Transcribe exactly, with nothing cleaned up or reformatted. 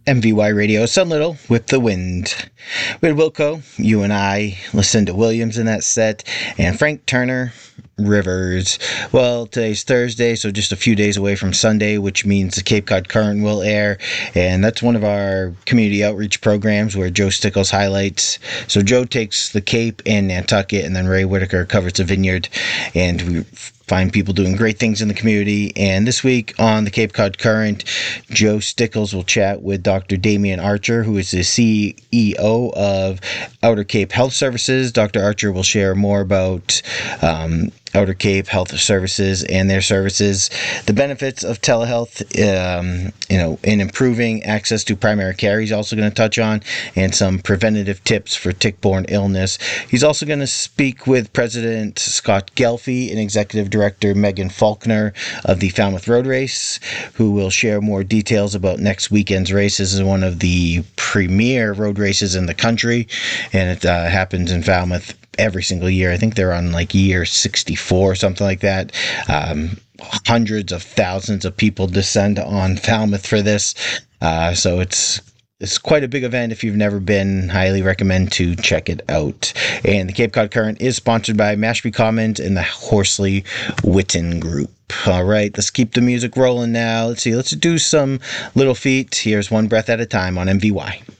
M V Y Radio, Sun Little with the Wind. We had Wilco, You and I, Lucinda Williams in that set, and Frank Turner, Rivers. Well, today's Thursday, so just a few days away from Sunday, which means the Cape Cod Current will air, and that's one of our community outreach programs where Joe Stickles highlights. So Joe takes the Cape and Nantucket, and then Ray Whitaker covers the Vineyard, and we find people doing great things in the community. And this week on the Cape Cod Current, Joe Stickles will chat with Doctor Damian Archer, who is the C E O of Outer Cape Health Services. Doctor Archer will share more about um, Outer Cape Health Services and their services, the benefits of telehealth, um, you know, in improving access to primary care. He's also going to touch on, and some preventative tips for tick-borne illness. He's also going to speak with President Scott Gelfie and Executive Director Megan Faulkner of the Falmouth Road Race, who will share more details about next weekend's race. This is one of the premier road races in the country, and it uh, happens in Falmouth every single year. I think they're on like year sixty-four or something like that. Um, hundreds of thousands of people descend on Falmouth for this. Uh, so it's It's quite a big event. If you've never been, highly recommend to check it out. And the Cape Cod Current is sponsored by Mashpee Commons and the Horsley Witten Group. All right, let's keep the music rolling now. Let's see, let's do some Little Feat. Here's One Breath at a Time on M V Y.